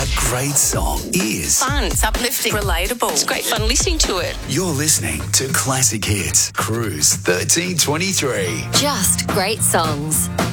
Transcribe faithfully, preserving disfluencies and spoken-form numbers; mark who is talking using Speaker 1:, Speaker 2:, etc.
Speaker 1: A great song is
Speaker 2: fun, it's uplifting, relatable. It's great fun listening to it.
Speaker 1: You're listening to Classic Hits, Cruise thirteen twenty-three.
Speaker 3: Just great songs.